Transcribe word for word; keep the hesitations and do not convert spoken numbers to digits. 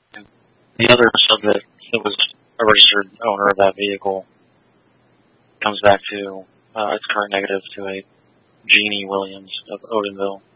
The other subject that was a registered owner of that vehicle comes back to uh, its current negative to a Jeannie Williams of Odenville.